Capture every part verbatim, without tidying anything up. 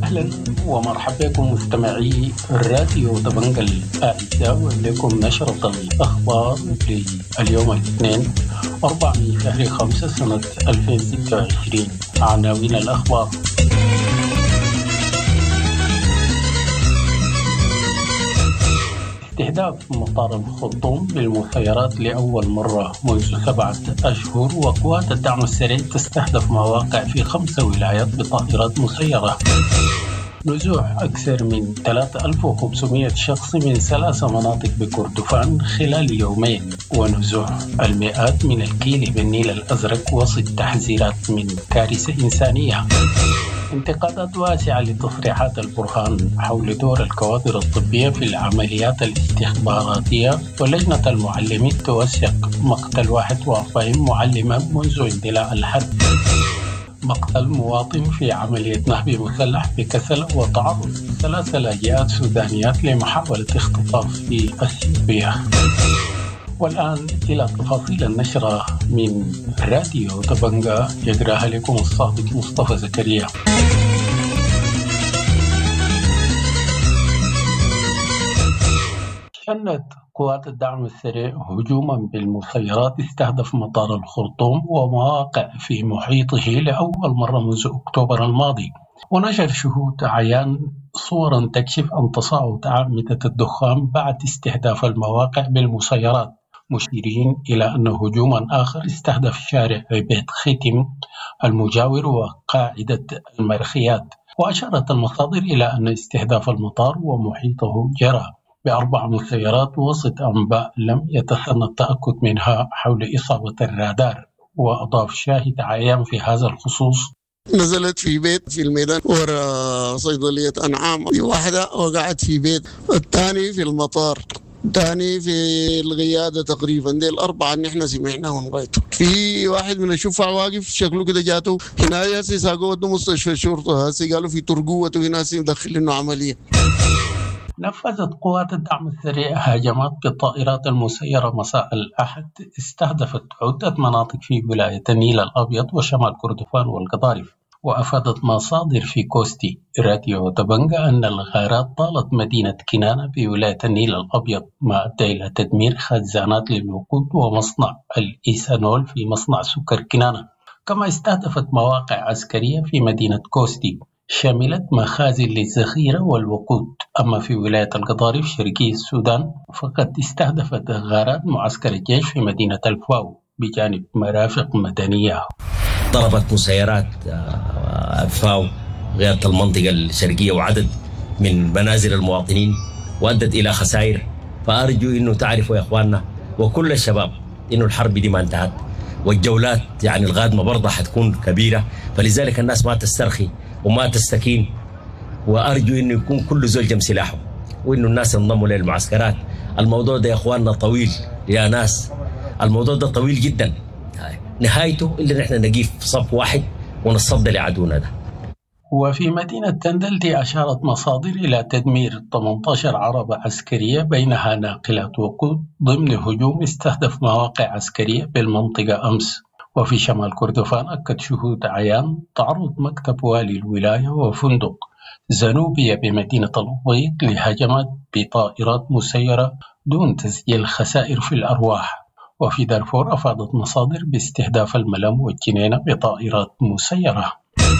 أهلا ومرحبا بكم مستمعي الراديو دبنجة الأعزاء، ولكم نشرة الأخبار لليوم الاثنين أربعة من شهر خمسة سنة ألفين وستة وعشرين. عناوين الأخبار: استهداف مطار الخرطوم بالمسيرات لأول مرة منذ سبعة أشهر، وقوات الدعم السريع تستهدف مواقع في خمس ولايات بطائرات مسيرة. نزوح أكثر من ثلاثة آلاف وخمسمائة شخص من ثلاث مناطق بكردفان خلال يومين، ونزوح المئات من الكيل بالنيل الأزرق وسط تحذيرات من كارثة إنسانية. انتقادات واسعة لتصريحات البرهان حول دور الكوادر الطبية في العمليات الاستخباراتية، ولجنة المعلمين توثق مقتل واحد وأربعين معلمة منذ اندلاع الحرب. مقتل مواطن في عملية نهب مسلح بكسل، وتعرض ثلاث لاجئات سودانيات لمحاولة اختطاف في اثيوبيا. والآن إلى تفاصيل النشرة من راديو دبنجة، يقرأها لكم الصادق مصطفى زكريا. شنت قوات الدعم السريع هجوما بالمسيرات استهدف مطار الخرطوم ومواقع في محيطه لأول مرة منذ أكتوبر الماضي، ونشر شهود عيان صورا تكشف عن تصاعد أعمدة الدخان بعد استهداف المواقع بالمسيرات، مشيرين إلى أن هجوما آخر استهدف شارع عبيد ختم المجاور وقاعدة المرخيات. وأشارت المصادر إلى أن استهداف المطار ومحيطه جرى بأربع مسيرات وسط أنباء لم يتسنى التأكد منها حول إصابة الرادار. وأضاف شاهد عيان في هذا الخصوص: نزلت في بيت في الميدان ورا صيدلية أنعام، في واحدة وقعت في بيت، الثاني في المطار، الثاني في القيادة تقريبا. دي الأربعة اللي احنا سمعناهم غايته. في واحد من الشفع واقف شكله كده جاته هنا ياسي ساقوه ودو مستشفى الشرطة، هاسي قالوا في ترقوة وهنا مدخل إنه عملية. نفذت قوات الدعم السريع هجمات بالطائرات المسيرة مساء الأحد استهدفت عدة مناطق في ولاية النيل الأبيض وشمال كردفان والقضارف. وأفادت مصادر في كوستي راديو دبنجة أن الغارات طالت مدينة كنانة في ولاية النيل الأبيض، ما أدى إلى تدمير خزانات للوقود ومصنع الإيثانول في مصنع سكر كنانة. كما استهدفت مواقع عسكرية في مدينة كوستي شملت مخازن للذخيرة والوقود. أما في ولاية القضارف شرقي السودان فقد استهدفت غارات معسكر الجيش في مدينة الفاو بجانب مرافق مدنية. ضربت مسيرات الفاو غيرت المنطقة الشرقية وعدد من منازل المواطنين وأدت إلى خسائر. فأرجو إنه تعرفوا يا إخواننا وكل الشباب إنه الحرب دي ما انتهت، والجولات يعني القادمة برضه حتكون كبيرة، فلذلك الناس ما تسترخي وما تستكين. وأرجو إنه يكون كل زول جم سلاحه وإنه الناس ينضموا للمعسكرات. الموضوع ده يا إخواننا طويل يا ناس، الموضوع ده طويل جدا، نهايته إلا نحن نقيف صف واحد ونصد لعدونا ده. وفي مدينة تندلتي أشارت مصادر إلى تدمير ثمانية عشر عربة عسكرية بينها ناقلات وقود ضمن هجوم استهدف مواقع عسكرية بالمنطقة أمس. وفي شمال كردفان أكد شهود عيان تعرض مكتب والي الولاية وفندق زنوبيا بمدينة الأبيض لهجمات بطائرات مسيرة دون تسجيل خسائر في الأرواح. وفي دارفور أفادت مصادر باستهداف الملم والجنينة بطائرات مسيرة.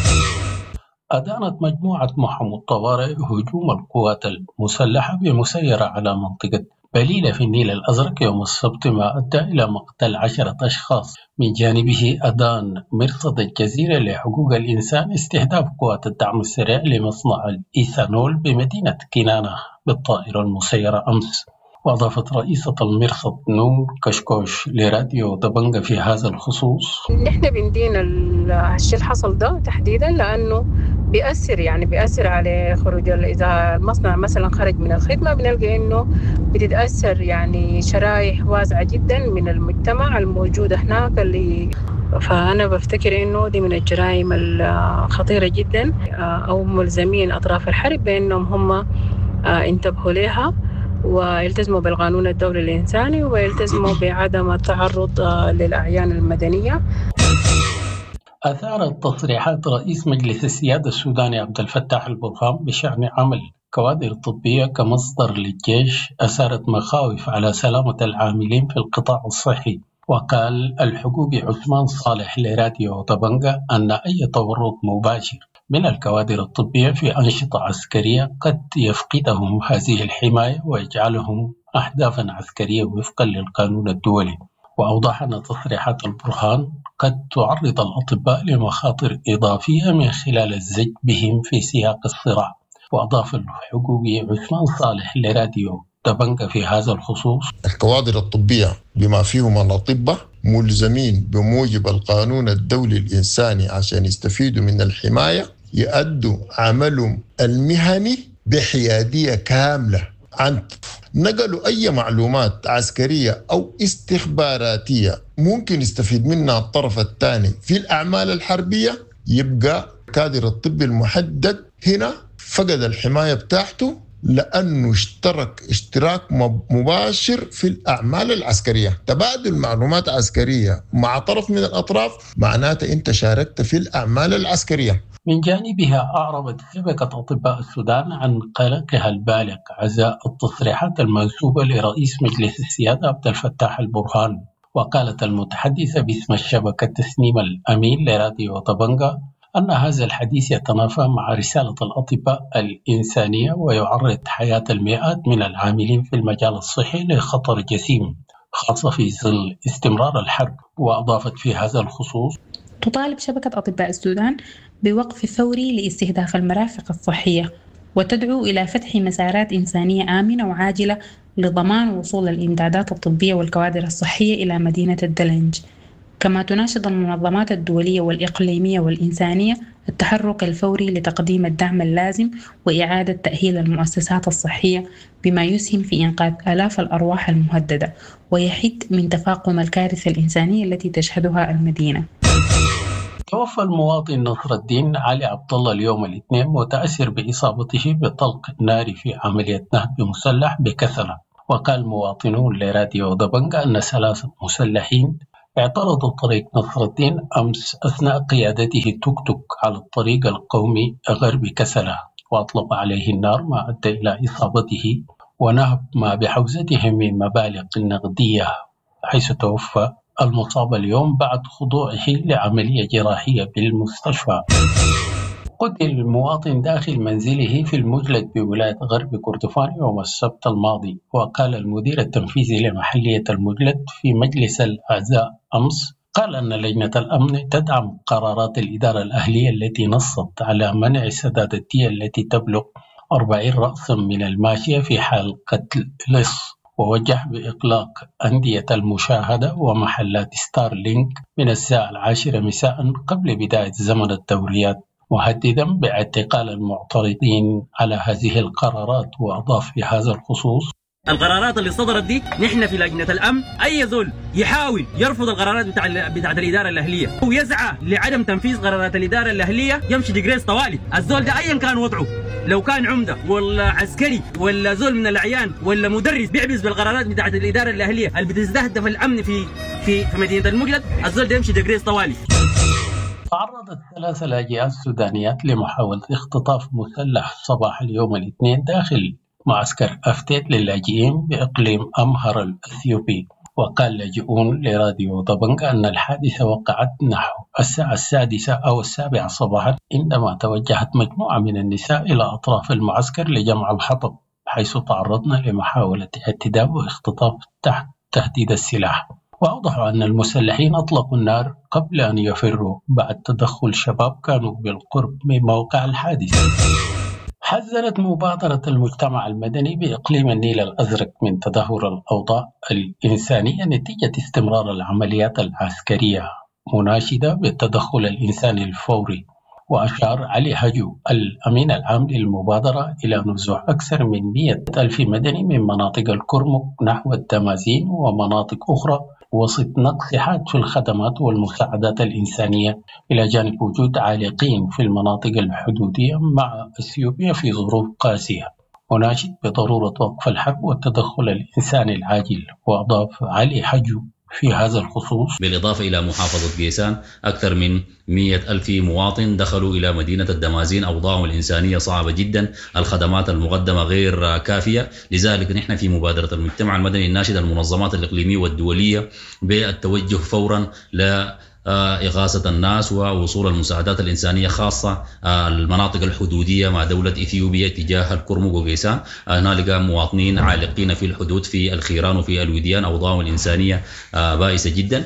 أدانت مجموعة محمود طوارئ هجوم القوات المسلحة بمسيرة على منطقة بليلة في النيل الأزرق يوم السبت، ما أدى إلى مقتل عشرة أشخاص. من جانبه أدان مرصد الجزيرة لحقوق الإنسان استهداف قوات الدعم السريع لمصنع الإيثانول بمدينة كنانة بالطائرة المسيرة أمس. وأضافت رئيسة المرصد نور كشكوش لراديو دبنجة في هذا الخصوص: نحن بندينا الشيء اللي حصل ده تحديدا لأنه بيأثر يعني بيأثر على خروج. إذا المصنع مثلا خرج من الخدمة بنلقى إنه بتتأثر يعني شرائح واسعة جدا من المجتمع الموجودة هناك اللي فأنا بفتكر إنه دي من الجرائم الخطيرة جدا، أو ملزمين أطراف الحرب بأنهم هم انتبهوا لها ويلتزموا بالقانون الدولي الإنساني ويلتزموا بعدم التعرض للأعيان المدنية. أثارت تصريحات رئيس مجلس السيادة السوداني عبد الفتاح البرهان بشأن عمل كوادر طبية كمصدر للجيش أثارت مخاوف على سلامة العاملين في القطاع الصحي. وقال الحقوقي عثمان صالح لراديو طبنجة أن أي تورط مباشر من الكوادر الطبية في أنشطة عسكرية قد يفقدهم هذه الحماية ويجعلهم أحداثا عسكرية وفقا للقانون الدولي. وأوضح أن تصريحات البرهان قد تعرض الأطباء لمخاطر إضافية من خلال الزج بهم في سياق الصراع. وأضاف الحقوقي عثمان صالح لراديو طبنجة في هذا الخصوص: الكوادر الطبية بما فيهم الأطباء ملزمين بموجب القانون الدولي الإنساني عشان يستفيدوا من الحماية يؤدوا عملهم المهني بحيادية كاملة. عن نقلوا أي معلومات عسكرية أو استخباراتية ممكن يستفيد منها الطرف الثاني في الأعمال الحربية، يبقى كادر الطب المحدد هنا فقد الحماية بتاعته لأنه اشترك اشتراك مباشر في الأعمال العسكرية. تبادل معلومات عسكرية مع طرف من الأطراف معناته أنت شاركت في الأعمال العسكرية. من جانبها أعربت شبكة أطباء السودان عن قلقها البالغ عزاء التصريحات المنسوبة لرئيس مجلس السيادة عبد الفتاح البرهان. وقالت المتحدثة باسم الشبكة تسنيم الأمين لراديو طبنجة أن هذا الحديث يتنافى مع رسالة الأطباء الإنسانية ويعرض حياة المئات من العاملين في المجال الصحي لخطر جسيم خاصة في ظل استمرار الحرب. وأضافت في هذا الخصوص: تطالب شبكة أطباء السودان بوقف فوري لاستهداف المرافق الصحية وتدعو إلى فتح مسارات إنسانية آمنة وعاجلة لضمان وصول الإمدادات الطبية والكوادر الصحية إلى مدينة الدلنج. كما تناشد المنظمات الدولية والإقليمية والإنسانية التحرك الفوري لتقديم الدعم اللازم وإعادة تأهيل المؤسسات الصحية بما يسهم في إنقاذ آلاف الأرواح المهددة ويحد من تفاقم الكارثة الإنسانية التي تشهدها المدينة. توفى المواطن نصر الدين علي عبد الله اليوم الاثنين متأثر بإصابته بطلق ناري في عملية نهب مسلح بكثرة. وقال مواطنون لراديو طبنجة أن ثلاثة مسلحين اعترضوا طريق نصر الدين أمس أثناء قيادته توك توك على الطريق القومي غرب كسلة، وأطلق عليه النار ما أدى إلى إصابته ونهب ما بحوزته من مبالغ نقدية، حيث توفى المصاب اليوم بعد خضوعه لعملية جراحية بالمستشفى. قتل المواطن داخل منزله في المجلد بولاية غرب كردفان يوم السبت الماضي. وقال المدير التنفيذي لمحلية المجلد في مجلس الأعزاء أمس قال أن لجنة الأمن تدعم قرارات الإدارة الأهلية التي نصت على منع سداد الدية التي تبلغ أربعين رأسا من الماشية في حال قتل لص، ووجه بإغلاق أندية المشاهدة ومحلات ستار لينك من الساعة العاشرة مساء قبل بداية زمن الدوريات، مهددا باعتقال المعترضين على هذه القرارات. وأضاف في هذا الخصوص: القرارات اللي صدرت دي نحن في لجنة الأمن أي زول يحاول يرفض القرارات بتاع بتاعت الإدارة الأهلية ويسعى لعدم تنفيذ قرارات الإدارة الأهلية يمشي ديجريس طوالي. الزول ده أيا كان وضعه، لو كان عمدة ولا عسكري ولا زول من الأعيان ولا مدرس بيعبس بالقرارات بتاعت الإدارة الأهلية اللي بتستهدف الأمن في في في مدينة المجلد، الزول ده يمشي ديجريس طوالي. تعرضت ثلاث لاجئات السودانيات لمحاولة اختطاف مسلح صباح اليوم الاثنين داخل معسكر أفتيت للاجئين بإقليم أمهر الأثيوبي. وقال لاجئون لراديو طبنجة أن الحادثة وقعت نحو الساعة السادسة أو السابعة صباحا عندما توجهت مجموعة من النساء إلى أطراف المعسكر لجمع الحطب، حيث تعرضن لمحاولة اعتداء واختطاف تحت تهديد السلاح. وأوضحوا أن المسلحين أطلقوا النار قبل أن يفروا بعد تدخل شباب كانوا بالقرب من موقع الحادث. حذرت مبادرة المجتمع المدني بإقليم النيل الأزرق من تدهور الأوضاع الإنسانية نتيجة استمرار العمليات العسكرية، مناشدة بالتدخل الإنساني الفوري. وأشار علي هجو الأمين العام للمبادرة إلى نزوح أكثر من مئة ألف مدني من مناطق الكرمك نحو التمازين ومناطق أخرى وسط نقص حاد في الخدمات والمساعدات الإنسانية، إلى جانب وجود عالقين في المناطق الحدودية مع أثيوبيا في ظروف قاسية، وناشد بضرورة وقف الحرب والتدخل الإنساني العاجل. وأضاف علي حجو في هذا الخصوص. بالإضافة إلى محافظة قيسان أكثر من مئة ألف مواطن دخلوا إلى مدينة الدمازين، أوضاعهم الإنسانية صعبة جدا، الخدمات المقدمة غير كافية. لذلك نحن في مبادرة المجتمع المدني نناشد المنظمات الإقليمية والدولية بالتوجه فورا ل إغاثة الناس ووصول المساعدات الإنسانية، خاصة المناطق الحدودية مع دولة إثيوبيا تجاه الكرمك وقيسان. هنالك مواطنين عالقين في الحدود في الخيران وفي الوديان، أوضاعهم الإنسانية بائسة جدا.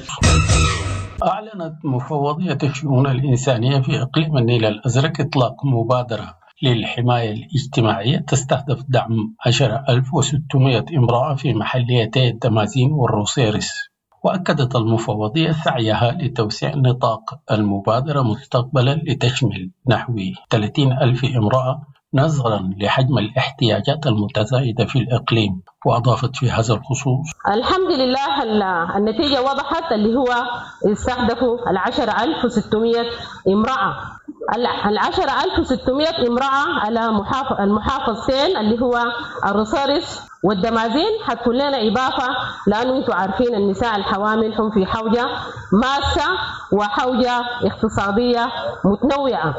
أعلنت مفوضية الشؤون الإنسانية في إقليم النيل الأزرق إطلاق مبادرة للحماية الاجتماعية تستهدف دعم عشرة آلاف وستمئة امرأة في محليتي الدمازين والروسيرس. وأكدت المفوضية سعيها لتوسيع نطاق المبادرة مستقبلا لتشمل نحو ثلاثين ألف امرأة نظرا لحجم الاحتياجات المتزايدة في الإقليم. وأضافت في هذا الخصوص: الحمد لله النتيجة وضحت، اللي هو استهدفوا العشرة آلاف وستمئة امرأة، العشرة آلاف وستمئة امرأة على المحافظتين اللي هو الروسيرس والدمازين. حتكون لنا إضافة لأنه أنتم عارفين النساء الحوامل هم في حوجة ماسة وحوجة اقتصادية متنوعة.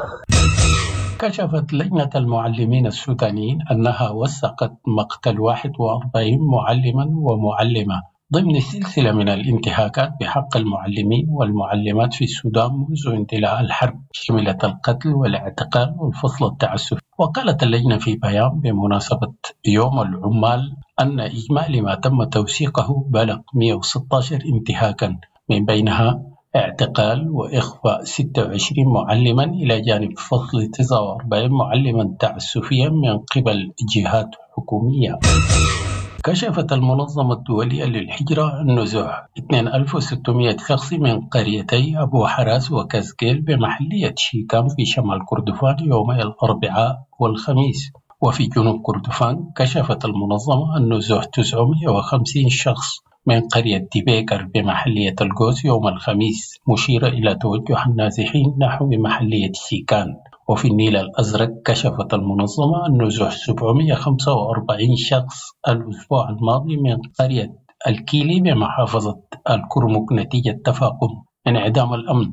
كشفت لجنة المعلمين السودانيين أنها وثقت مقتل واحد وأربعين معلما ومعلمة ضمن سلسلة من الانتهاكات بحق المعلمين والمعلمات في السودان منذ اندلاع الحرب، شملت القتل والاعتقال والفصل التعسفي. وقالت اللجنة في بيان بمناسبة يوم العمال أن إجمالي ما تم توثيقه بلغ مئة وستة عشر انتهاكا، من بينها اعتقال وإخفاء ستة وعشرين معلما إلى جانب فصل تسعة وأربعين معلما تعسفيا من قبل جهات حكومية. كشفت المنظمة الدولية للهجرة النزوح اثنين آلاف وستمئة شخص من قريتي أبو حراس وكازكيل بمحلية شيكام في شمال كردفان يومي الأربعاء والخميس. وفي جنوب كردفان كشفت المنظمة النزوح تسعمئة وخمسين شخص من قرية ديبيكر بمحلية الجوز يوم الخميس، مشيرة إلى توجه النازحين نحو محلية شيكان. وفي النيل الأزرق كشفت المنظمة النزوح سبعمئة وخمسة وأربعين شخص الأسبوع الماضي من قرية الكيلي بمحافظة الكرمك نتيجة تفاقم انعدام الأمن.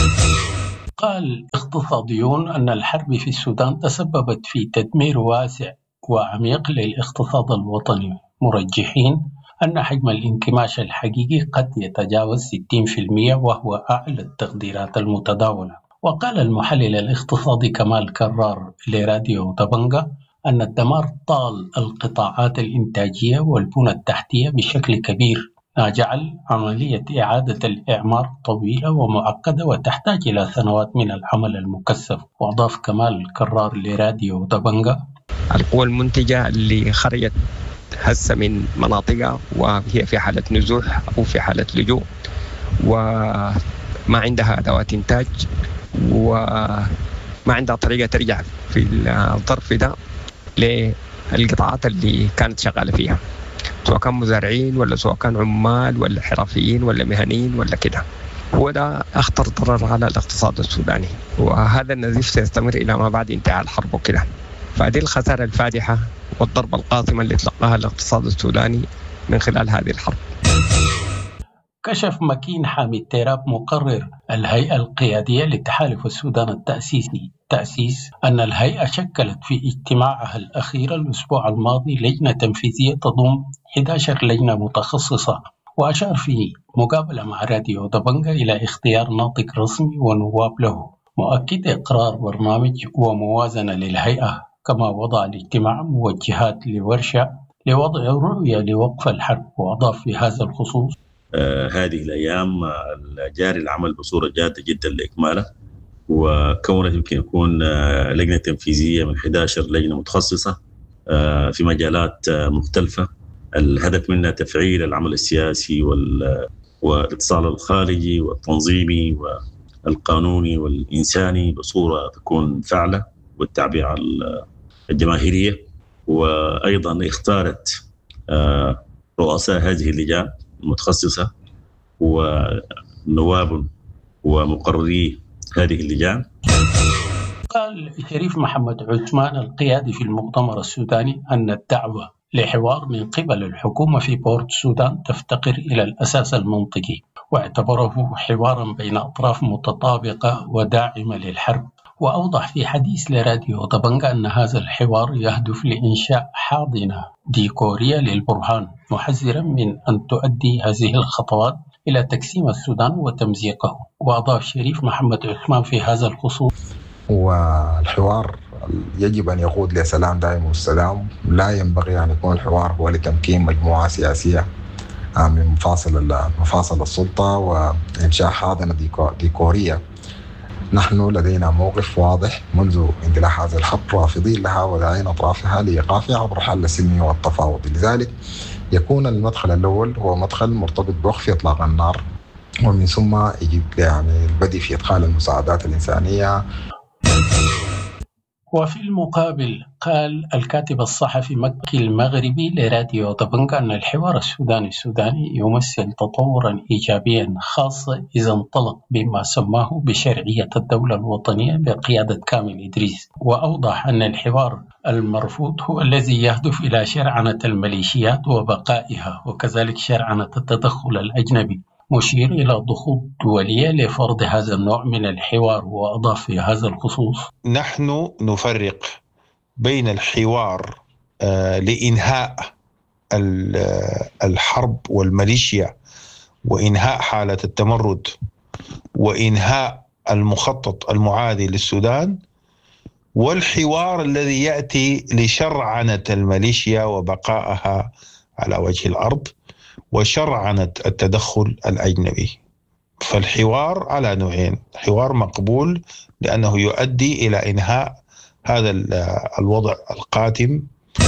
قال اقتصاديون أن الحرب في السودان تسببت في تدمير واسع وعميق للاقتصاد الوطني، مرجحين أن حجم الانكماش الحقيقي قد يتجاوز ستين بالمئة وهو أعلى التقديرات المتداولة. وقال المحلل الاقتصادي كمال كرار لراديو دبنجا أن الدمار طال القطاعات الإنتاجية والبنى التحتية بشكل كبير، ما جعل عملية إعادة الإعمار طويلة ومعقدة وتحتاج إلى سنوات من العمل المكثف. وأضاف كمال كرار لراديو دبنجا: القوى المنتجة اللي خرجت هسه من مناطقها وهي في حالة نزوح أو في حالة لجوء وما عندها أدوات إنتاج وما عندها طريقة ترجع في الظرف ده للقطاعات اللي كانت شغالة فيها، سواء كان مزارعين ولا سواء كان عمال ولا حرفيين ولا مهنيين ولا كده. هو ده أخطر ضرر على الاقتصاد السوداني، وهذا النزيف سيستمر إلى ما بعد انتهاء الحرب وكده. فهذه الخسارة الفادحة والضربة القاطمة اللي تلقاها الاقتصاد السوداني من خلال هذه الحرب. كشف مكين حامد تيراب مقرر الهيئة القيادية لتحالف السودان التأسيسي تأسيس أن الهيئة شكلت في اجتماعها الأخير الأسبوع الماضي لجنة تنفيذية تضم أحد عشر لجنة متخصصة. وأشار في مقابلة مع راديو دبنجا إلى اختيار ناطق رسمي ونواب له، مؤكد إقرار برنامج وموازنة للهيئة، كما وضع الاجتماع موجهات لورشة لوضع رؤية لوقف الحرب. وأضاف في هذا الخصوص: آه هذه الأيام جاري العمل بصورة جادة جدا لإكماله، وكونت يمكن يكون آه لجنة تنفيذية من أحد عشر لجنة متخصصة آه في مجالات آه مختلفة، الهدف منها تفعيل العمل السياسي والاتصال الخارجي والتنظيمي والقانوني والإنساني بصورة تكون فعلة، والتعبير عن الجماهيرية. وأيضا اختارت آه رؤساء هذه اللجان المتخصصة ونواب ومقرري هذه اللجان. قال شريف محمد عثمان القيادي في المؤتمر السوداني أن الدعوة لحوار من قبل الحكومة في بورت السودان تفتقر إلى الأساس المنطقي، واعتبره حوارا بين أطراف متطابقة وداعمة للحرب. وأوضح في حديث لراديو طبنجة أن هذا الحوار يهدف لإنشاء حاضنة ديكورية للبرهان، محذرا من أن تؤدي هذه الخطوات إلى تقسيم السودان وتمزيقه. وأضاف شريف محمد عثمان في هذا الخصوص: والحوار يجب أن يقود لسلام دائم والسلام، لا ينبغي أن يكون الحوار هو لتمكين مجموعة سياسية من مفاصل مفاصل السلطة وإنشاء حاضنة ديكورية. نحن لدينا موقف واضح منذ اندلاع هذا الحرب، رافضين لها وداعين أطرافها لإيقافها عبر حل السلمي والتفاوض. لذلك يكون المدخل الأول هو مدخل مرتبط بوقف إطلاق النار، ومن ثم يجب يعني البدء في إدخال المساعدات الإنسانية. وفي المقابل قال الكاتب الصحفي مكي المغربي لراديو طبنجة أن الحوار السوداني السوداني يمثل تطورا إيجابيا، خاصة إذا انطلق بما سماه بشرعية الدولة الوطنية بقيادة كامل إدريس. وأوضح أن الحوار المرفوض هو الذي يهدف إلى شرعنة الميليشيات وبقائها، وكذلك شرعنة التدخل الأجنبي، مشير إلى ضغوط دولية لفرض هذا النوع من الحوار. وأضاف في هذا الخصوص: نحن نفرق بين الحوار آه لإنهاء الحرب والميليشيا وإنهاء حالة التمرد وإنهاء المخطط المعادي للسودان، والحوار الذي يأتي لشرعنة الميليشيا وبقائها على وجه الأرض وشرعنة التدخل الأجنبي. فالحوار على نوعين: حوار مقبول لأنه يؤدي إلى إنهاء هذا الوضع القاتم.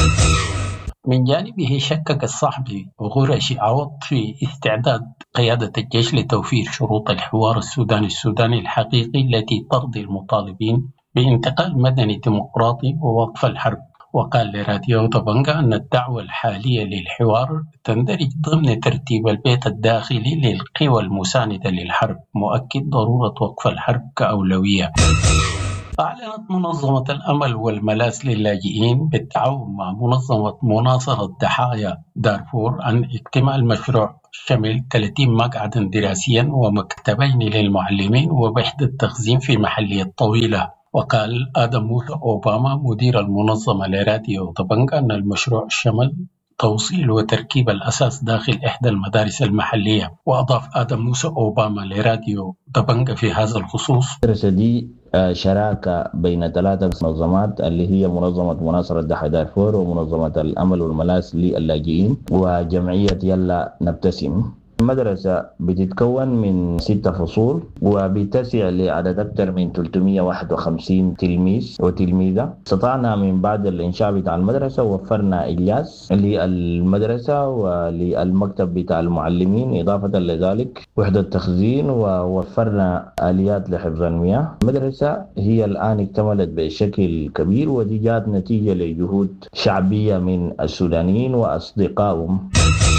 من جانبه شكك الصحفي غرشي عوض في استعداد قيادة الجيش لتوفير شروط الحوار السوداني السوداني الحقيقي التي ترضي المطالبين بانتقال مدني ديمقراطي ووقف الحرب. وقال لراديو طبنجة أن الدعوة الحالية للحوار تندرج ضمن ترتيب البيت الداخلي للقوى المساندة للحرب، مؤكد ضرورة وقف الحرب كأولوية. أعلنت منظمة الأمل والملاذ للاجئين بالتعاون مع منظمة مناصرة ضحايا دارفور عن اكتمال مشروع شمل ثلاثين مقعدا دراسيا ومكتبين للمعلمين ووحدة تخزين في محلية طويلة. وقال آدم موسى أوباما مدير المنظمة لراديو طبنجة أن المشروع شمل توصيل وتركيب الأساس داخل إحدى المدارس المحلية. وأضاف آدم موسى أوباما لراديو طبنجة في هذا الخصوص: المدرسة دي شراكة بين ثلاثة منظمات اللي هي منظمة مناصرة ضحايا دارفور ومنظمة الأمل والملاذ للاجئين وجمعية يلا نبتسم. المدرسة بتتكون من ستة فصول وبتسع لعدد أكثر من ثلاثمئة وواحد وخمسين تلميذ وتلميذة. استطعنا من بعد الإنشاء بتاع المدرسة وفرنا إجلاس للمدرسة وللمكتب بتاع المعلمين، إضافة لذلك وحدة تخزين، ووفرنا آليات لحفظ المياه. المدرسة هي الآن اكتملت بشكل كبير، ودي جات نتيجة لجهود شعبية من السودانيين وأصدقائهم.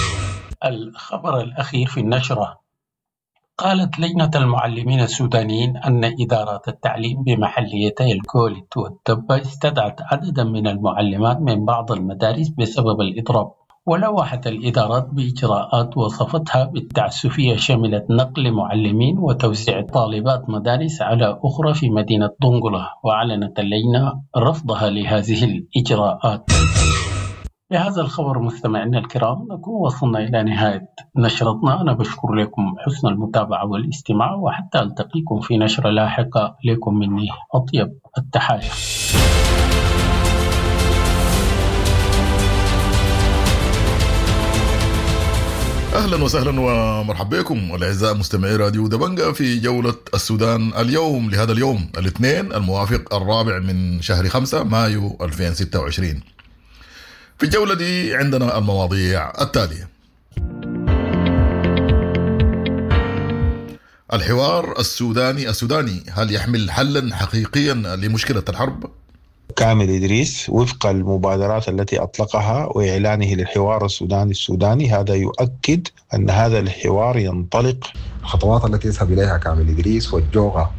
الخبر الأخير في النشرة: قالت لجنة المعلمين السودانيين أن إدارات التعليم بمحليتي الكولت والتبة استدعت عددا من المعلمات من بعض المدارس بسبب الإضراب، ولوحت الإدارات بإجراءات وصفتها بالتعسفية شملت نقل معلمين وتوزيع طالبات مدارس على أخرى في مدينة دنقلة. وأعلنت اللجنة رفضها لهذه الإجراءات. بهذا الخبر مستمعينا الكرام نكون وصلنا إلى نهاية نشرتنا. أنا بشكر لكم حسن المتابعة والاستماع، وحتى ألتقيكم في نشرة لاحقة لكم مني أطيب التحايا. أهلا وسهلا ومرحبا بكم الأعزاء مستمعي راديو دبنجة في جولة السودان اليوم لهذا اليوم الاثنين الموافق الرابع من شهر خمسة مايو ألفين وستة وعشرين. في الجولة دي عندنا المواضيع التالية: الحوار السوداني السوداني هل يحمل حلا حقيقيا لمشكلة الحرب؟ كامل إدريس وفق المبادرات التي أطلقها وإعلانه للحوار السوداني السوداني هذا يؤكد أن هذا الحوار ينطلق. الخطوات التي يذهب إليها كامل إدريس والجوغة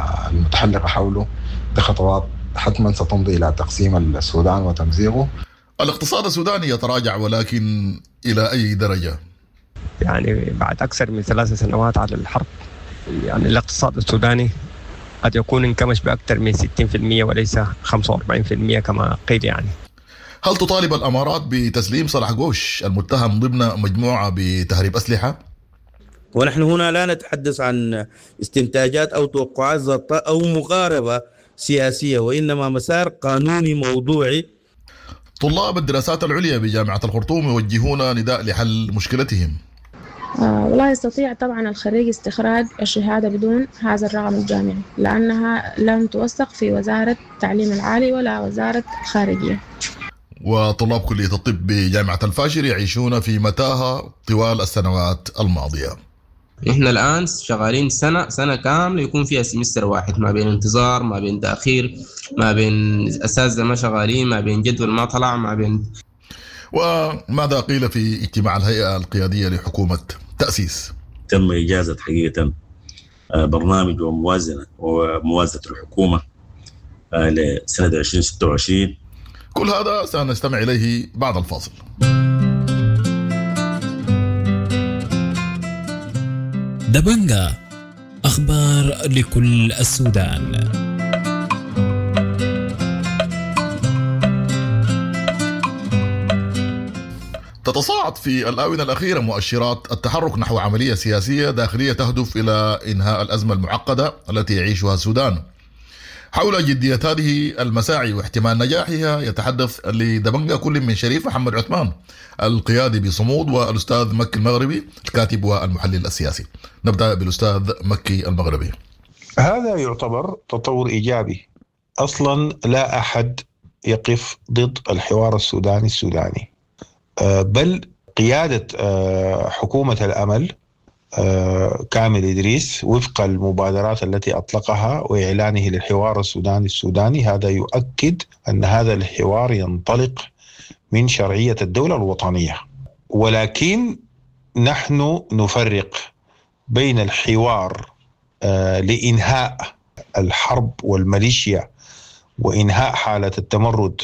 المتحلقة حوله دي خطوات حتما ستمضي إلى تقسيم السودان وتمزيغه. الاقتصاد السوداني يتراجع، ولكن إلى أي درجة؟ يعني بعد أكثر من ثلاث سنوات على الحرب، يعني الاقتصاد السوداني قد يكون انكمش بأكثر من ستين بالمئة وليس خمسة وأربعين بالمئة كما قيل. يعني هل تطالب الأمارات بتسليم صلاح قوش المتهم ضمن مجموعة بتهريب أسلحة؟ ونحن هنا لا نتحدث عن استنتاجات أو توقعات أو مقاربة سياسية، وإنما مسار قانوني موضوعي. طلاب الدراسات العليا بجامعة الخرطوم يوجهون نداء لحل مشكلتهم. آه والله يستطيع طبعا الخريج استخراج الشهادة بدون هذا الرقم الجامعي، لأنها لم توثق في وزارة التعليم العالي ولا وزارة الخارجية. وطلاب كلية الطب بجامعة الفاشر يعيشون في متاهة طوال السنوات الماضية. إحنا الآن شغالين سنة سنة كاملة يكون فيها سمستر واحد، ما بين انتظار، ما بين تأخير، ما بين أساتذة ما شغالين، ما بين جدول ما طلع، ما بين. وماذا قيل في اجتماع الهيئة القيادية لحكومة تأسيس؟ تم إجازة حقيقة برنامج وموازنة وموازنة الحكومة لسنة عشرين ستة وعشرين. كل هذا سنستمع إليه بعد الفاصل. دبنجا، أخبار لكل السودان. تتصاعد في الآونة الأخيرة مؤشرات التحرك نحو عملية سياسية داخلية تهدف إلى إنهاء الأزمة المعقدة التي يعيشها السودان. حول جدية هذه المساعي واحتمال نجاحها يتحدث لدبنجا كل من شريف محمد عثمان القيادي بصمود والأستاذ مكي المغربي الكاتب والمحلل السياسي. نبدأ بالأستاذ مكي المغربي. هذا يعتبر تطور إيجابي. أصلا لا أحد يقف ضد الحوار السوداني السوداني، بل قيادة حكومة الأمل كامل إدريس وفق المبادرات التي أطلقها وإعلانه للحوار السوداني السوداني، هذا يؤكد أن هذا الحوار ينطلق من شرعية الدولة الوطنية. ولكن نحن نفرق بين الحوار لإنهاء الحرب والميليشيا وإنهاء حالة التمرد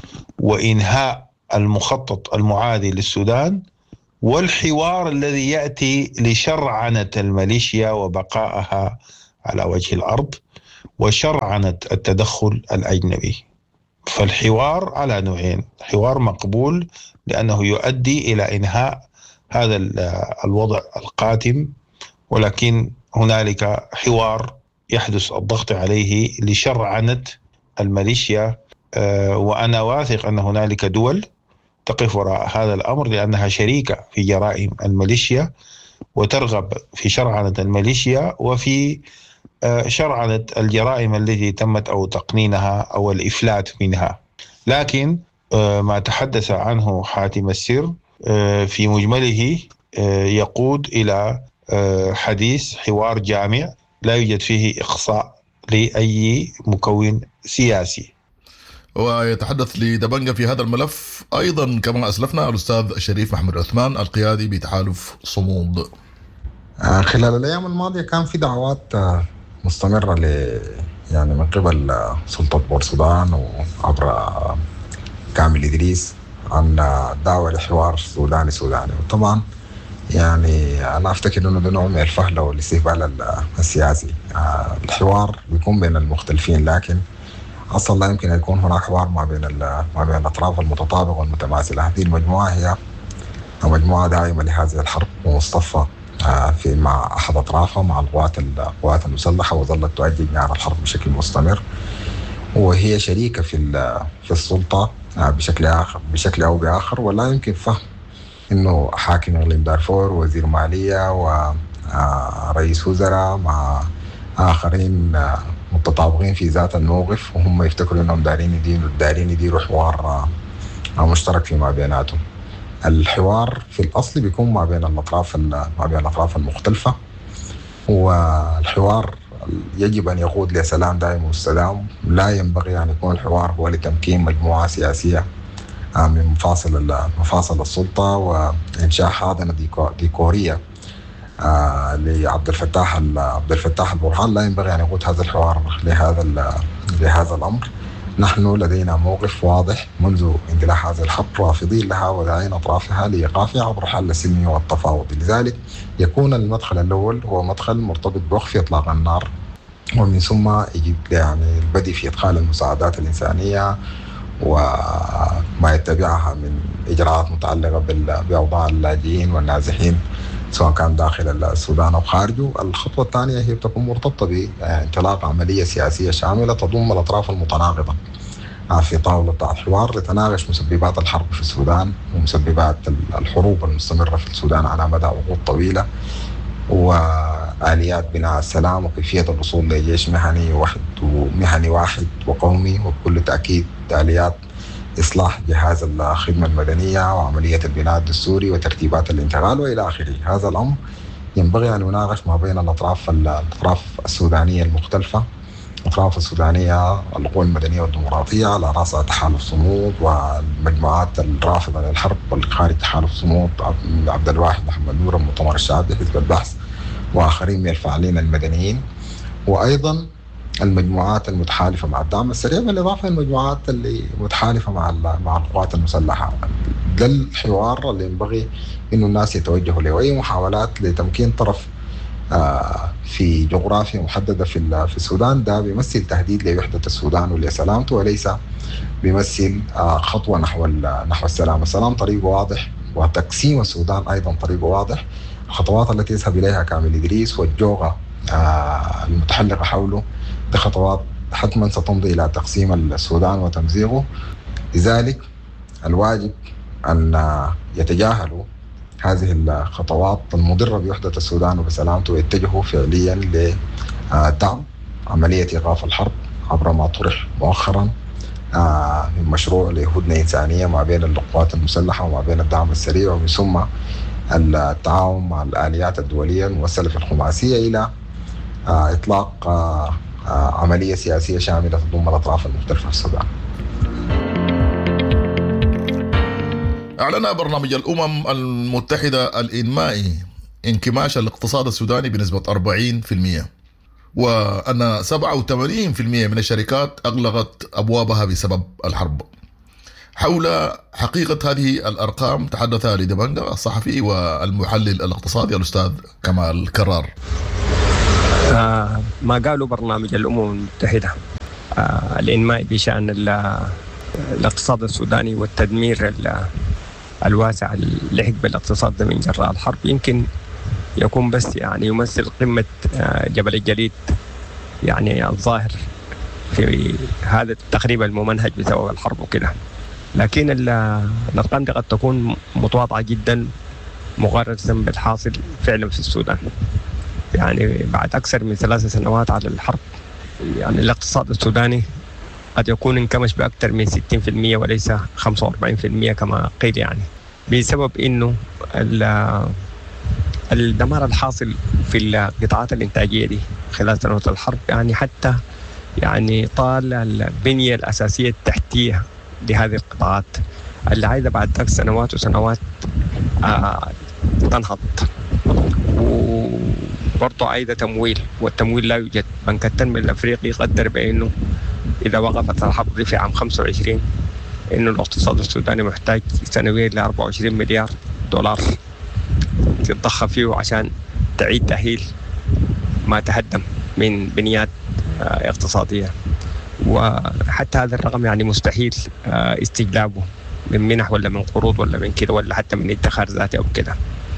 وإنهاء المخطط المعادي للسودان، والحوار الذي يأتي لشرعنة الميليشيا وبقائها على وجه الأرض وشرعنة التدخل الأجنبي. فالحوار على نوعين: حوار مقبول لأنه يؤدي إلى إنهاء هذا الوضع القاتم، ولكن هنالك حوار يحدث الضغط عليه لشرعنة الميليشيا، وأنا واثق أن هنالك دول تقف وراء هذا الأمر لأنها شريكة في جرائم الميليشيا وترغب في شرعنة الميليشيا وفي شرعنة الجرائم التي تمت أو تقنينها أو الإفلات منها. لكن ما تحدث عنه حاتم السر في مجمله يقود إلى حديث حوار جامع لا يوجد فيه إقصاء لأي مكون سياسي. ويتحدث لدبنجا في هذا الملف أيضا كما أسلفنا الأستاذ الشريف محمد عثمان القيادي بتحالف صمود. خلال الأيام الماضية كان في دعوات مستمرة ل يعني من قبل سلطة بورسودان وعبر كامل إدريس عن دعوة لحوار سوداني سوداني. وطبعا يعني أنا أفتكر أنه ده نوع من الفهلة والاستهبال السياسي. الحوار بيكون بين المختلفين، لكن أصلا لا يمكن أن يكون هناك حوار ما بين ما بين الأطراف المتطابقة والمتماثلة. هذه المجموعة هي مجموعة داعمة لهذه الحرب ومصطفى في مع أحد أطرافها مع القوات القوات المسلحة، وظلت تؤجج نار الحرب بشكل مستمر، وهي شريكة في في السلطة بشكل آخر بشكل أو بآخر. ولا يمكن فهم إنه حاكم إقليم دارفور وزير مالية ورئيس وزراء مع آخرين متطابقين في ذات الموقف وهم يفتكروا انهم دارين يديروا دارين يديروا حوار مشترك فيما بيناتهم. الحوار في الاصل بيكون ما بين الاطراف ما بين الاطراف المختلفه، والحوار يجب ان يقود لسلام دائم والسلام. لا ينبغي ان يكون الحوار هو لتمكين مجموعه سياسيه من مفاصل مفاصل السلطه وانشاء حاضنه ديكوريه آه لعبد الفتاح عبد الفتاح البرهان. لا ينبغي ان يقود هذا الحوار لهذا لهذا الامر، نحن لدينا موقف واضح منذ اندلاع هذه الحرب، رافضين لها وداعين أطرافها لإيقافها عبر حل السلمي والتفاوض. لذلك يكون المدخل الأول هو مدخل مرتبط بوقف إطلاق النار، ومن ثم يجب يعني البدء في إدخال المساعدات الإنسانية وما يتبعها من إجراءات متعلقة بأوضاع اللاجئين والنازحين سواء كان داخل السودان أو خارجه. الخطوة الثانية هي تكون مرتبطة بانطلاق عملية سياسية شاملة تضم الأطراف المتناقضة في طاولة الحوار لتناقش مسببات الحرب في السودان ومسببات الحروب المستمرة في السودان على مدى عقود طويلة، وآليات بناء السلام وكيفية الوصول لجيش مهني واحد ومهني واحد وقومي، وبكل تأكيد آليات إصلاح جهاز الخدمة المدنية وعملية البناء الدستوري وترتيبات الانتقال وإلى آخره. هذا الأمر ينبغي أن يناقش ما بين الأطراف الأطراف السودانية المختلفة، الأطراف السودانية القوى المدنية والديمقراطية على رأسها تحالف صمود والمجموعات الرافضة للحرب والخارج تحالف صمود، عبد الواحد محمد نور، المؤتمر الشعبي، حزب البحث وآخرين من الفاعلين المدنيين، وأيضا المجموعات المتحالفة مع الدعم السريع، بالإضافة للمجموعات اللي متحالفة مع مع القوات المسلحة. ده الحوار اللي ينبغي إنه الناس يتوجهوا له، وأي محاولات لتمكين طرف في جغرافيا محددة في في السودان ده بيمثل تهديد لوحدة السودان ولسلامته، وليس بيمثل خطوة نحو نحو السلام. السلام طريقه واضح، وتقسيم السودان أيضا طريقه واضح. الخطوات التي يذهب إليها كامل إدريس والجوغة المتحلقة حوله دي خطوات حتما ستمضي إلى تقسيم السودان وتمزيقه. لذلك الواجب أن يتجاهلوا هذه الخطوات المضرة بوحدة السودان وبسلامته ويتجهوا فعليا لدعم عملية إيقاف الحرب عبر ما طرح مؤخرا من مشروع لهدنة إنسانية ما بين القوات المسلحة وما بين الدعم السريع، ومن ثم التعاون مع الآليات الدولية الممثلة في الخماسية إلى إطلاق عملية سياسية شاملة تضم الأطراف المختلفة في السودان. أعلن برنامج الأمم المتحدة الإنمائي انكماش الاقتصاد السوداني بنسبة أربعين بالمئة، وأن سبعة وثمانين بالمئة من الشركات أغلقت أبوابها بسبب الحرب. حول حقيقة هذه الأرقام تحدث لدبنجا الصحفي والمحلل الاقتصادي الأستاذ كمال كرار. آه ما قالوا برنامج الأمم المتحدة آه الإنمائي بشأن الاقتصاد السوداني والتدمير الواسع اللي لحق بالاقتصاد ده من جراء الحرب يمكن يكون بس يعني يمثل قمة آه جبل الجليد يعني الظاهر في هذا التقريب الممنهج بسبب الحرب وكده، لكن الأرقام دي قد تكون متواضعة جدا مقارنة بالحاصل فعلا في السودان. يعني بعد أكثر من ثلاث سنوات على الحرب يعني الاقتصاد السوداني قد يكون انكمش بأكثر من ستين بالمئة وليس خمسة وأربعين بالمئة كما قيل، يعني بسبب إنه الدمار الحاصل في القطاعات الإنتاجية دي خلال سنوات الحرب يعني حتى يعني طال البنية الأساسية التحتية لهذه القطاعات اللي عايزة بعد ثلاث سنوات وسنوات آه تنهض، وبرضه عايزة تمويل، والتمويل لا يوجد. بنك التنمية الأفريقي قدر بأنه إذا وقفت الحرب في عام خمسة وعشرين إنه الاقتصاد السوداني محتاج سنويا ل أربعة وعشرين مليار دولار تتضخم فيه عشان تعيد تأهيل ما تهدم من بنيات آه اقتصادية، وحتى هذا الرقم يعني مستحيل آه استجلابه من منح ولا من قروض ولا من كده ولا حتى من ادخار ذاتي أو كده.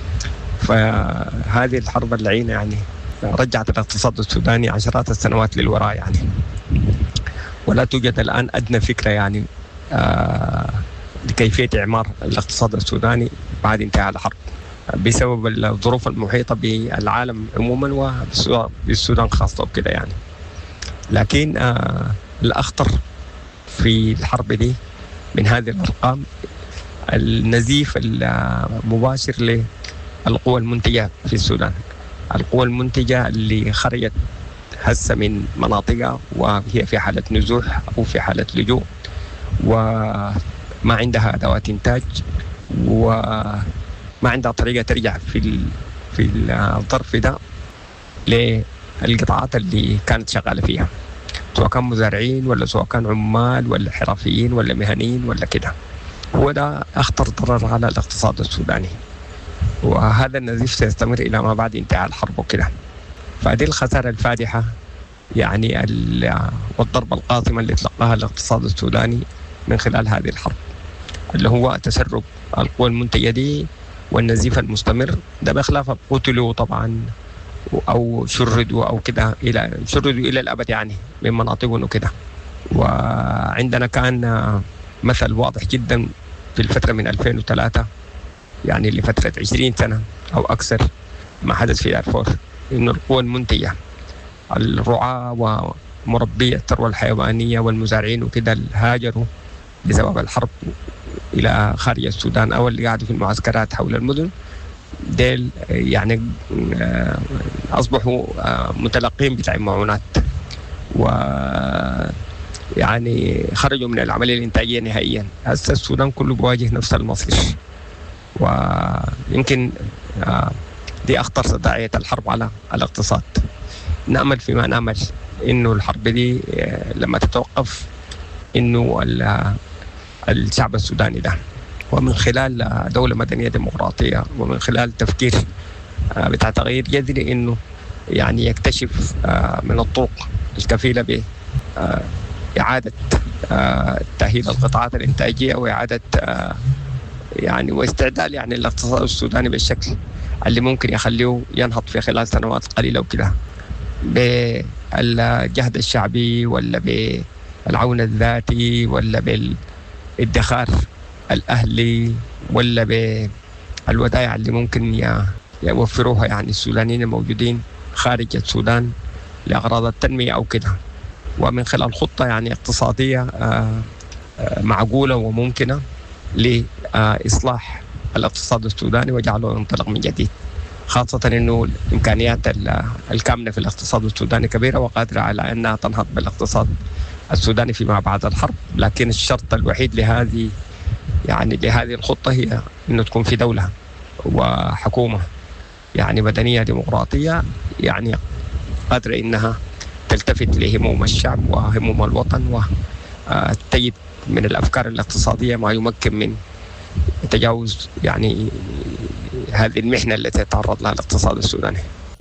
فهذه الحرب اللعينة يعني رجعت الاقتصاد السوداني عشرات السنوات للوراء يعني، ولا توجد الآن أدنى فكرة يعني آه لكيفية إعمار الاقتصاد السوداني بعد انتهاء الحرب بسبب الظروف المحيطة بالعالم عموما وبالسودان خاصة وكده يعني. لكن آه الأخطر في الحرب دي من هذه الأرقام النزيف المباشر للقوى المنتجة في السودان، القوى المنتجة اللي خرجت هسه من مناطقها وهي في حالة نزوح أو في حالة لجوء وما عندها أدوات إنتاج وما عندها طريقة ترجع في في الظرف ده للقطاعات اللي كانت شغالة فيها. سواء كان مزارعين ولا سواء كان عمال ولا حرفيين ولا مهنيين ولا كده. هو ده أخطر ضرر على الاقتصاد السوداني، وهذا النزيف سيستمر إلى ما بعد انتهاء الحرب وكده. فهذه الخسارة الفادحة يعني والضربة القاصمة اللي تلقاها الاقتصاد السوداني من خلال هذه الحرب، اللي هو تسرب القوى المنتجة دي والنزيف المستمر ده، بخلاف قتلوا طبعا أو شردوا أو كده، إلى شردوا إلى الأبد يعني من مناطقهم وكده. وعندنا كان مثل واضح جدا في الفترة من ألفين وثلاثة يعني لفترة عشرين سنة أو أكثر ما حدث في دارفور، إنه القوى المنتجة الرعاة ومربي الثروة الحيوانية والمزارعين وكده هاجروا بسبب الحرب إلى خارج السودان، أو اللي قاعدوا في المعسكرات حول المدن ديل يعني أصبحوا متلقين بتاع معونات، و يعني خرجوا من العملية الإنتاجية نهائيا. هسه السودان كله بواجه نفس المصير، ويمكن دي أخطر تداعيات الحرب على الاقتصاد. نأمل فيما نأمل إنه الحرب دي لما تتوقف إنه الشعب السوداني ده ومن خلال دولة مدنية ديمقراطية ومن خلال تفكير بتاع تغيير جذري إنه يعني يكتشف من الطرق الكفيلة بإعادة تأهيل القطاعات الإنتاجية وإعادة يعني واستعداد يعني الاقتصاد السوداني بالشكل اللي ممكن يخليه ينهض في خلال سنوات قليلة وكده، بالجهد الشعبي ولا بالعون الذاتي ولا بالادخار الأهلي ولا بالودائع اللي ممكن يوفروها يعني السودانيين الموجودين خارج السودان لأغراض التنمية أو كده، ومن خلال خطة يعني اقتصادية معقولة وممكنة لإصلاح الاقتصاد السوداني وجعله ينطلق من جديد، خاصة أنه الإمكانيات الكامنة في الاقتصاد السوداني كبيرة وقادرة على أنها تنهض بالاقتصاد السوداني فيما بعد الحرب. لكن الشرط الوحيد لهذه يعني لهذه الخطة هي أنه تكون في دولة وحكومة يعني مدنية ديمقراطية يعني قادرة أنها تلتفت لهموم الشعب وهموم الوطن وتجد من الأفكار الاقتصادية ما يمكن من تجاوز يعني هذه المحنة التي يتعرض لها الاقتصاد السوداني.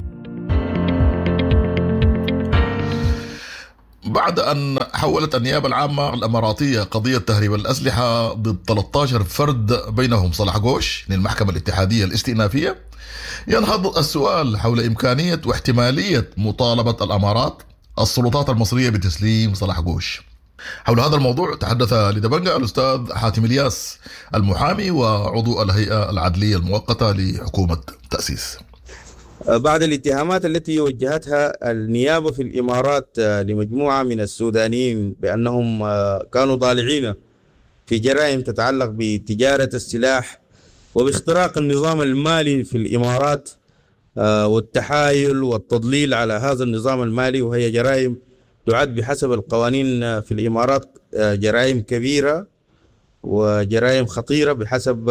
بعد أن حولت النيابة العامة الإماراتية قضية تهريب الأسلحة ضد ثلاثة عشر فرد بينهم صلاح قوش للمحكمة الاتحادية الاستئنافية، ينهض السؤال حول إمكانية واحتمالية مطالبة الأمارات السلطات المصرية بتسليم صلاح قوش. حول هذا الموضوع تحدث لدبنجة الأستاذ حاتم الياس المحامي وعضو الهيئة العدلية المؤقتة لحكومة تأسيس. بعد الاتهامات التي وجهتها النيابة في الإمارات لمجموعة من السودانيين بأنهم كانوا ضالعين في جرائم تتعلق بتجارة السلاح وباختراق النظام المالي في الإمارات والتحايل والتضليل على هذا النظام المالي، وهي جرائم تعد بحسب القوانين في الإمارات جرائم كبيرة وجرائم خطيرة بحسب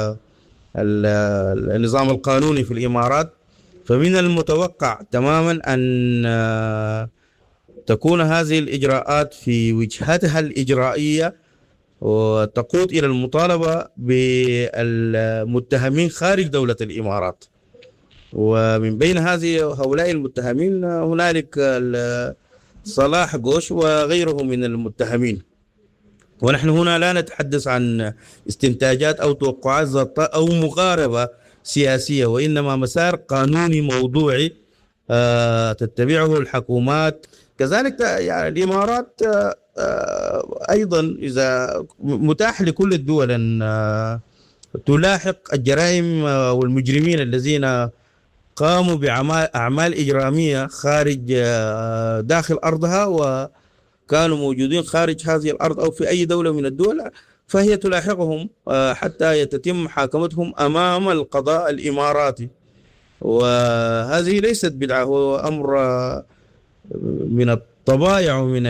النظام القانوني في الإمارات. فمن المتوقع تماما أن تكون هذه الإجراءات في وجهتها الإجرائية وتقود إلى المطالبة بالمتهمين خارج دولة الإمارات، ومن بين هذه هؤلاء المتهمين هنالك صلاح قوش وغيره من المتهمين. ونحن هنا لا نتحدث عن استنتاجات أو توقعات ذاتية أو مقاربة سياسية، وإنما مسار قانوني موضوعي تتبعه الحكومات. كذلك يعني الإمارات أيضا إذا متاح لكل الدول أن تلاحق الجرائم والمجرمين الذين قاموا بأعمال إجرامية خارج داخل أرضها وكانوا موجودين خارج هذه الأرض أو في أي دولة من الدول، فهي تلاحقهم حتى يتم محاكمتهم أمام القضاء الإماراتي. وهذه ليست بدعة، هو أمر من الطبائع ومن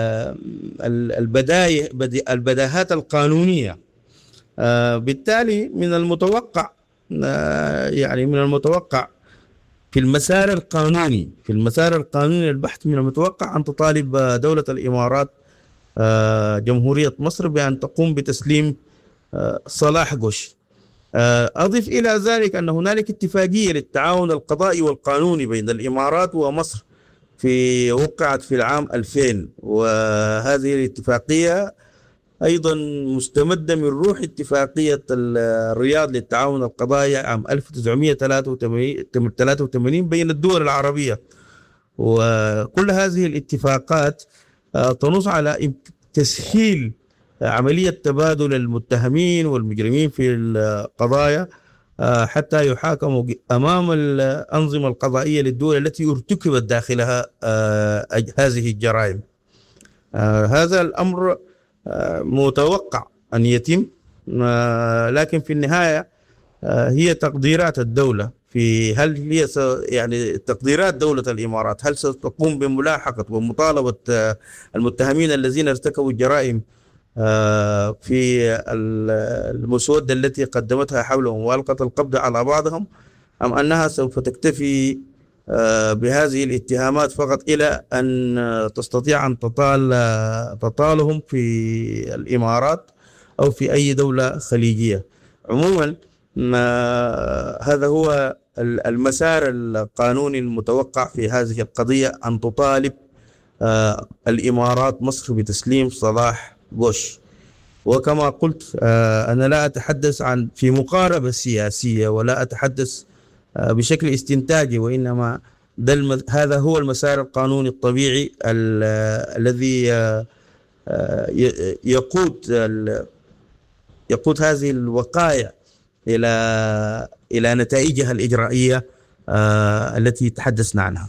البداهات القانونية. بالتالي من المتوقع يعني من المتوقع في المسار القانوني في المسار القانوني للبحث من المتوقع أن تطالب دولة الإمارات جمهورية مصر بأن تقوم بتسليم صلاح قوش. أضف إلى ذلك أن هنالك اتفاقية للتعاون القضائي والقانوني بين الإمارات ومصر في وقعت في العام ألفين، وهذه الاتفاقية أيضا مستمدة من روح اتفاقية الرياض للتعاون القضائي عام ألف وتسعمائة وثلاثة وثمانين بين الدول العربية. وكل هذه الاتفاقات تنص على تسهيل عملية تبادل المتهمين والمجرمين في القضايا حتى يحاكموا أمام الأنظمة القضائية للدول التي ارتكبت داخلها هذه الجرائم. هذا الأمر متوقع أن يتم، لكن في النهاية هي تقديرات الدولة في هل هي يعني تقديرات دولة الإمارات هل ستقوم بملاحقة ومطالبة المتهمين الذين ارتكبوا الجرائم في المسودة التي قدمتها حولهم وألقت القبض على بعضهم، أم أنها سوف تكتفي بهذه الاتهامات فقط إلى أن تستطيع أن تطال تطالهم في الإمارات أو في أي دولة خليجية. عموما هذا هو المسار القانوني المتوقع في هذه القضية، أن تطالب الإمارات مصر بتسليم صلاح قوش. وكما قلت أنا لا أتحدث عن في مقاربة سياسية ولا أتحدث بشكل استنتاجي، وإنما هذا هو المسار القانوني الطبيعي الذي يقود يقود هذه الوقائع إلى إلى نتائجها الإجرائية التي تحدثنا عنها.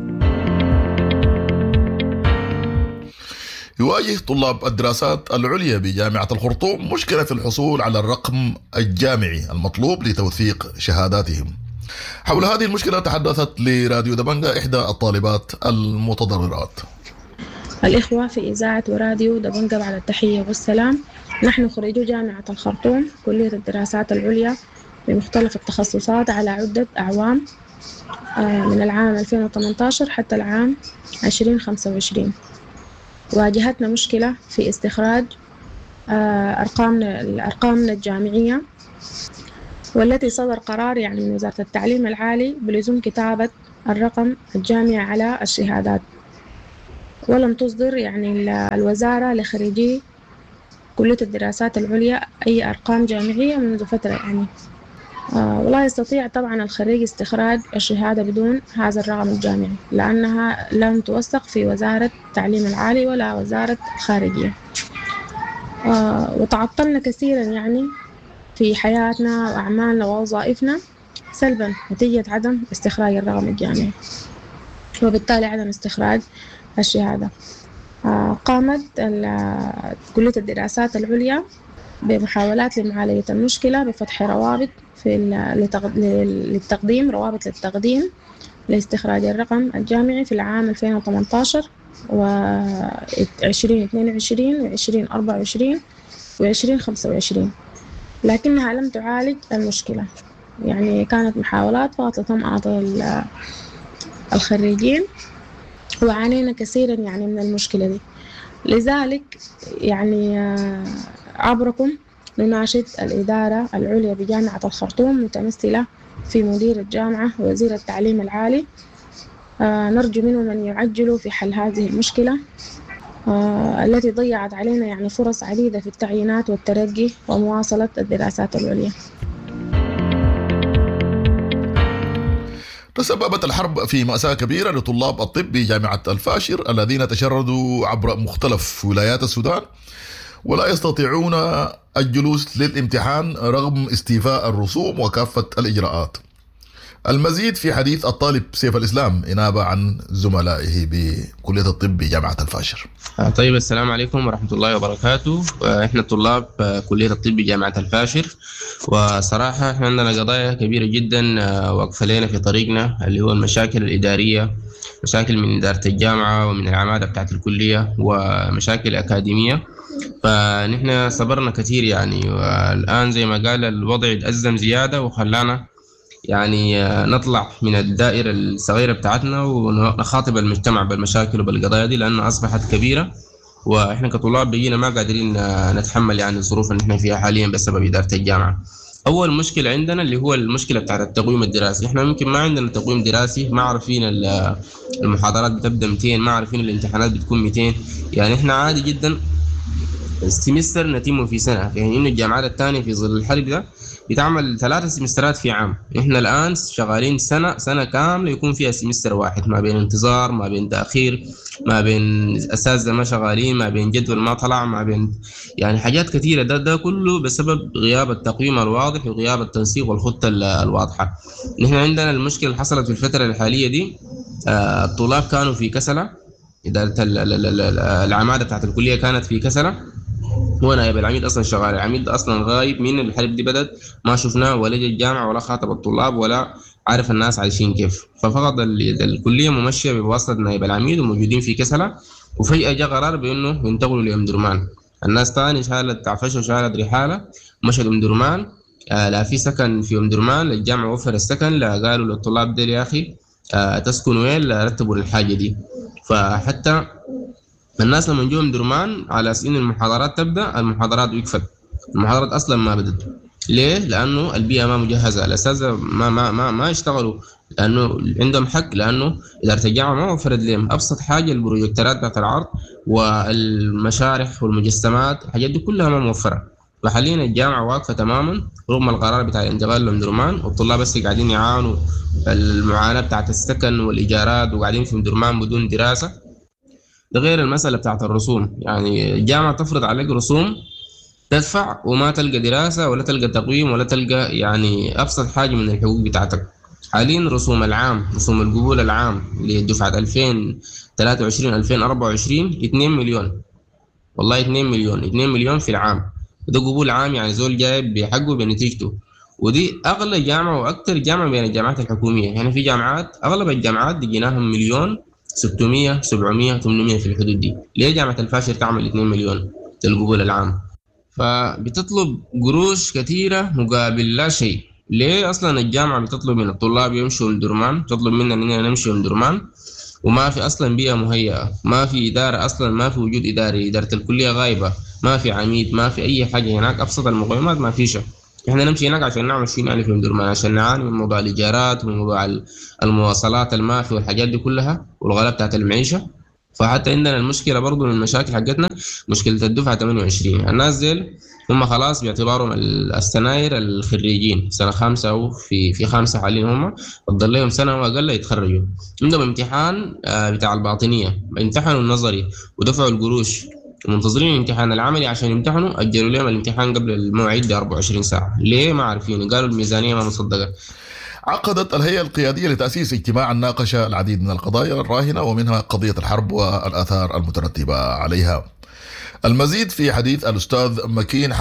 يواجه طلاب الدراسات العليا بجامعة الخرطوم مشكلة في الحصول على الرقم الجامعي المطلوب لتوثيق شهاداتهم. حول هذه المشكلة تحدثت لراديو دبنجا إحدى الطالبات المتضررات. الإخوة في إذاعة وراديو دبنجا بعد التحية والسلام، نحن خريجو جامعة الخرطوم كلية الدراسات العليا بمختلف التخصصات على عدة أعوام من العام ألفين وثمانية عشر حتى العام ألفين وخمسة وعشرين. واجهتنا مشكلة في استخراج أرقامنا الأرقامنا الجامعية، والتي صدر قرار يعني من وزارة التعليم العالي بلزوم كتابة الرقم الجامعي على الشهادات، ولم تصدر يعني الوزارة لخريجي كلية الدراسات العليا أي أرقام جامعية منذ فترة. يعني آه ولا يستطيع طبعا الخريج استخراج الشهادة بدون هذا الرقم الجامعي، لأنها لم توثق في وزارة التعليم العالي ولا وزارة الخارجية. آه وتعطلنا كثيرا يعني في حياتنا وأعمالنا ووظائفنا سلبا نتيجة عدم استخراج الرقم الجامعي، وبالتالي عدم استخراج الشهادة. آه قامت كلية الدراسات العليا بمحاولات لمعالجة المشكلة بفتح روابط في للتقديم روابط للتقديم لاستخراج الرقم الجامعي في العام ألفين وثمانية عشر وعشرين اثنين وعشرين وعشرين أربعة وعشرين وعشرين خمسة وعشرين، لكنها لم تعالج المشكلة. يعني كانت محاولات فقط لطمأنة الخريجين، وعانينا كثيرا يعني من المشكلة دي. لذلك يعني عبركم نناشد الإدارة العليا بجامعة الخرطوم متمثلة في مدير الجامعة ووزير التعليم العالي، نرجو منهم أن يعجلوا في حل هذه المشكلة التي ضيعت علينا يعني فرص عديدة في التعيينات والترقي ومواصلة الدراسات العليا. تسببت الحرب في مأساة كبيرة لطلاب الطب بجامعة الفاشر الذين تشردوا عبر مختلف ولايات السودان ولا يستطيعون الجلوس للامتحان رغم استيفاء الرسوم وكافة الإجراءات. المزيد في حديث الطالب سيف الإسلام إنابة عن زملائه بكلية الطب بجامعة الفاشر. طيب، السلام عليكم ورحمة الله وبركاته. إحنا طلاب كلية الطب بجامعة الفاشر، وصراحة إحنا عندنا قضايا كبيرة جدا واقفة لنا في طريقنا، اللي هو المشاكل الإدارية، مشاكل من إدارة الجامعة ومن العمادة بتاعت الكلية، ومشاكل أكاديمية. فنحن صبرنا كثير يعني، والآن زي ما قال الوضع يتأزم زيادة وخلانا يعني نطلع من الدائرة الصغيرة بتاعتنا ونخاطب المجتمع بالمشاكل وبالقضايا دي، لأنها أصبحت كبيرة وإحنا كطلاب بقينا ما قادرين نتحمل يعني الظروف اللي إحنا فيها حاليا بسبب إدارة الجامعة. أول مشكلة عندنا اللي هو المشكلة بتاعت التقويم الدراسي. إحنا ممكن ما عندنا تقويم دراسي، ما عارفين المحاضرات بتبدأ مئتين، ما عارفين الامتحانات بتكون مئتين. يعني إحنا عادي جدا السمستر نتيمه في سنة، يعني إنه الجامعات الثانية في ظل الحرب ده بتعمل ثلاثة سمسترات في عام. إحنا الآن شغالين سنة سنة كاملة يكون فيها سمستر واحد، ما بين انتظار، ما بين تأخير، ما بين أساتذة ما شغالين، ما بين جدول ما طلع، ما بين يعني حاجات كثيرة. ده ده كله بسبب غياب التقويم الواضح وغياب التنسيق والخطة الواضحة. نحن عندنا المشكلة اللي حصلت في الفترة الحالية دي، الطلاب كانوا في كسلة، إدارة العمادة بتاعت الكلية كانت في كسلة، هو نائب العميد اصلا شغال، العميد اصلا غايب من الحرب دي بدت، ما شفناه ولا جا الجامعه ولا خاطب الطلاب ولا عارف الناس عايشين كيف. ففقط الكليه ممشيه بواسطه نائب العميد وموجودين في كسله، وفجاه جاء قرار بانه ينتقلوا لام درمان. الناس تاني شالت تعفشه وشالت رحاله مشت ام درمان. آه لا في سكن في ام درمان، الجامعه وفر السكن، لا قالوا للطلاب دي يا اخي آه تسكنوا وين، لا رتبوا للحاجه دي. فحتى الناس لما نجوا ام درمان على اساس ان المحاضرات تبدا، المحاضرات وقفت، المحاضرات اصلا ما بدت. ليه؟ لانه البيئه ما مجهزه، الاساتذه ما ما ما ما يشتغلوا لانه عندهم حق، لانه اداره الجامعه ما وفرت لهم ابسط حاجه، البروجكتورات بتاعت العرض والمشارح والمجسمات، الحاجات دي كلها ما موفره. فحاليا الجامعه واقفه تماما رغم القرار بتاع الانتقال لام درمان، والطلاب بس قاعدين يعانوا المعاناه بتاعت السكن والايجارات وقاعدين في ام درمان بدون دراسه. ده غير المسألة بتاعت الرسوم، يعني الجامعة تفرض عليك رسوم تدفع وما تلقى دراسة ولا تلقى تقويم ولا تلقى يعني أبسط حاجة من الحقوق بتاعتك. حاليا رسوم العام، رسوم القبول العام لدفعة ألفين وثلاثة وعشرين ألفين وأربعة وعشرين اثنين مليون، والله اثنين مليون، اثنين مليون في العام. ده قبول عام، يعني زول جايب بحقه بنتيجته، ودي أغلى جامعة وأكثر جامعة بين الجامعات الحكومية. يعني في جامعات أغلب الجامعات لقيناهم مليون ستمية سبعمية ثمانمية في الحدود دي. ليه جامعة الفاشر تعمل اثنين مليون للقبول العام؟ فبتطلب قروش كثيرة مقابل لا شيء. ليه أصلا الجامعة بتطلب من الطلاب يمشوا من درمان، تطلب منا إننا نمشي من درمان، وما في أصلا بيئة مهيئة، ما في إدارة أصلا، ما في وجود إداري، إدارة الكلية غايبة، ما في عميد، ما في أي حاجة هناك، أبسط المقومات ما فيش. إحنا نمشي هناك عشان نعمل شيء يعني في درمان، عشان نعاني من موضوع الإيجارات ومن موضوع المواصلات الما في والحاجات دي كلها والغلاء بتاعت المعيشة. فحتى عندنا المشكلة برضو من المشاكل حقتنا مشكلة الدفعة ثمانية وعشرين. الناس ديل هم خلاص باعتبارهم السناير الخريجين سنة خامسة أو في في خامسة حاليا، هم فضل لهم سنة وأقل يتخرجوا. عندهم امتحان بتاع الباطنية، امتحنوا النظري ودفعوا القروش ومنتظرين الامتحان العملي عشان يمتحنوا، أجلوا لهم الامتحان قبل الموعد ب أربعة وعشرين ساعة. ليه؟ ما عارفين، قالوا الميزانية ما مصدقة. عقدت الهيئة القيادية لتأسيس اجتماعا ناقش العديد من القضايا الراهنة ومنها قضية الحرب والآثار المترتبة عليها. المزيد في حديث الأستاذ مكين